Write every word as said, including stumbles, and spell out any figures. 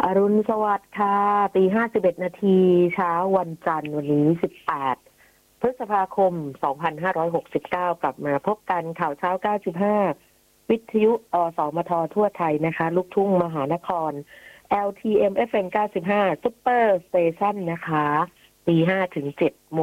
อรุณสวัสดิ์ค่ะตีห้าสิบเอ็ดนาทีเช้าวันจันทร์วันนี้สิบแปดพฤษภาคมสองพันห้าร้อยหกสิบเก้ากลับมาพบกันข่าวเช้าเก้าสิบห้าวิทยุอสมททั่วไทยนะคะลูกทุ่งมหานคร แอล ที เอ็ม เอฟ เอ็ม เก้าสิบห้า Super Station นะคะตีห้าถึงเจ็ดโมง